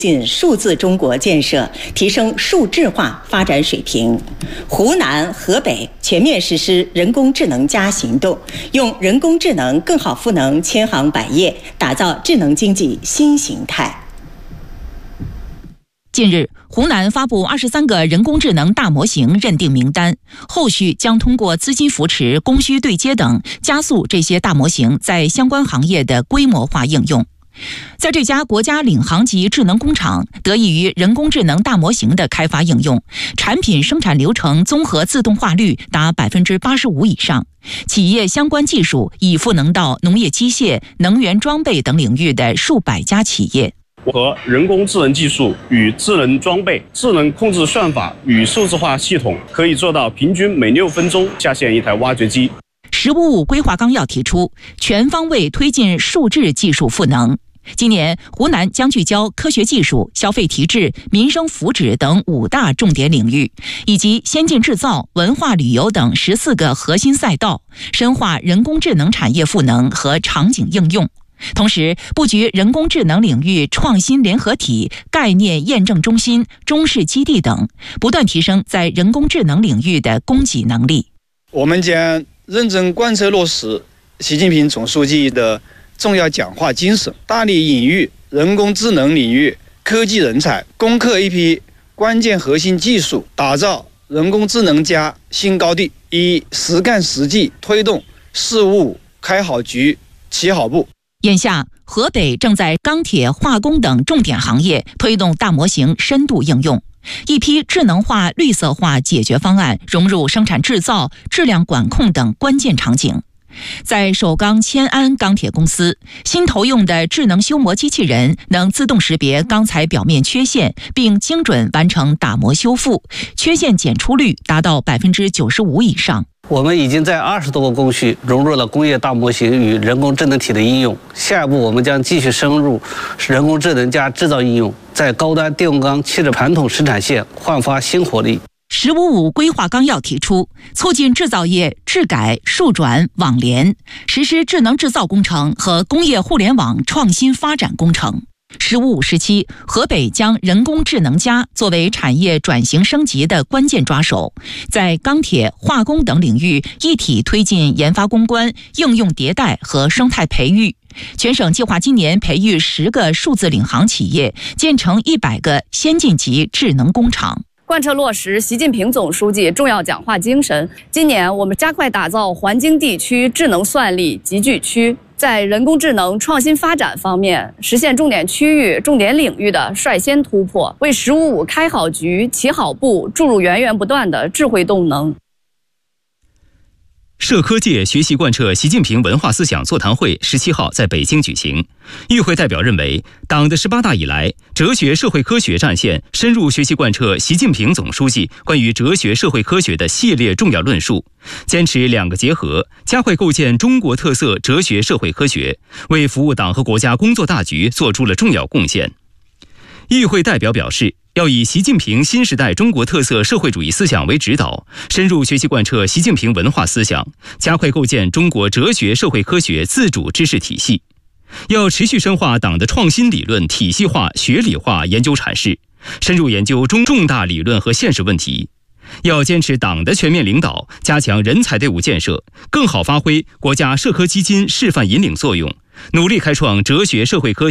进数字中国建设，提升数智化发展水平。湖南、河北全面实施人工智能+行动，用人工智能更好赋能千行百业，打造智能经济新形态。 近日，湖南发布23个人工智能大模型认定名单，后续将通过资金扶持、供需对接等，加速这些大模型在相关行业的规模化应用。在这家国家领航级智能工厂，得益于人工智能大模型的开发应用，产品生产流程综合自动化率达85%以上，企业相关技术已赋能到农业机械、能源装备等领域的数百家企业。 和人工智能技术与智能装备、智能控制算法与数字化系统，可以做到平均每6分钟下线一台挖掘机。 “15+5”规划纲要提出，全方位推进数智技术赋能。今年，湖南将聚焦科学技术、消费提质、民生福祉等5大重点领域，以及先进制造、文化旅游等14个核心赛道，深化人工智能产业赋能和场景应用。同时，布局人工智能领域创新联合体、概念验证中心、中试基地等，不断提升在人工智能领域的供给能力。 我们将认真贯彻落实习近平总书记的重要讲话精神，大力引育人工智能领域科技人才，攻克一批关键核心技术，打造人工智能+新高地，以实干实际推动事务开好局、起好步。 眼下，河北正在钢铁、化工等重点行业推动大模型深度应用，一批智能化、绿色化解决方案融入生产制造、质量管控等关键场景。在首钢迁安钢铁公司，新投用的智能修磨机器人能自动识别钢材表面缺陷，并精准完成打磨修复，缺陷检出率达到95%以上。 我们已经在20多个工序融入了工业大模型与人工智能体的应用，下一步我们将继续深入人工智能+制造应用，在高端电工汽车传统生产线焕发新活力。 “15+5”规划纲要提出，促进制造业智改、数转、网联，实施智能制造工程和工业互联网创新发展工程。“15+5”时期，河北将人工智能+作为产业转型升级的关键抓手，在钢铁、化工等领域一体推进研发攻关、应用迭代和生态培育。全省计划今年培育10个数字领航企业，建成100个先进级智能工厂。 贯彻落实习近平总书记重要讲话精神，今年我们加快打造环京地区智能算力集聚区，在人工智能创新发展方面实现重点区域、重点领域的率先突破，为“15+5”开好局、起好步注入源源不断的智慧动能。 社科界学习贯彻习近平文化思想座谈会17号在北京举行。与会代表认为，党的18大以来，哲学社会科学战线深入学习贯彻习近平总书记关于哲学社会科学的系列重要论述，坚持2个结合，加快构建中国特色哲学社会科学，为服务党和国家工作大局做出了重要贡献。与会代表表示，要以习近平新时代中国特色社会主义思想为指导，深入学习贯彻习近平文化思想，加快构建中国哲学社会科学自主知识体系。要持续深化党的创新理论体系化、学理化研究阐释，深入研究重大理论和现实问题。要坚持党的全面领导，加强人才队伍建设，更好发挥国家社科基金示范引领作用，努力开创哲学社会科学